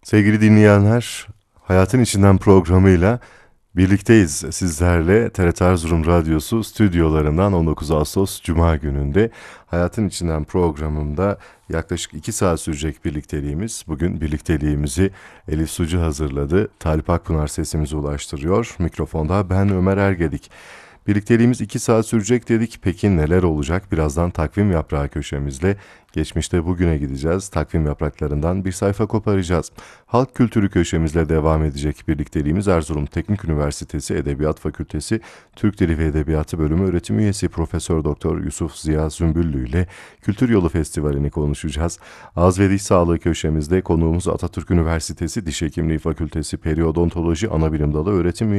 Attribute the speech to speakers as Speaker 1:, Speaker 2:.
Speaker 1: Sevgili dinleyenler, Hayatın İçinden programıyla birlikteyiz sizlerle. TRT Erzurum Radyosu stüdyolarından 19 Ağustos Cuma gününde Hayatın İçinden programında yaklaşık 2 saat sürecek birlikteliğimiz. Bugün birlikteliğimizi Elif Sucu hazırladı. Talip Akpınar sesimizi ulaştırıyor. Mikrofonda ben Ömer Ergedik. Birlikteliğimiz 2 saat sürecek dedik. Peki neler olacak? Birazdan takvim yaprağı köşemizle geçmişte bugüne gideceğiz. Takvim yapraklarından bir sayfa koparacağız. Halk kültürü köşemizle devam edecek birlikteliğimiz Erzurum Teknik Üniversitesi Edebiyat Fakültesi Türk Dili ve Edebiyatı Bölümü öğretim üyesi Profesör Doktor Yusuf Ziya Zümbüllü ile Kültür Yolu Festivali'ni konuşacağız. Ağız ve Diş Sağlığı köşemizde konuğumuz Atatürk Üniversitesi Diş Hekimliği Fakültesi Periodontoloji Anabilim Dalı öğretim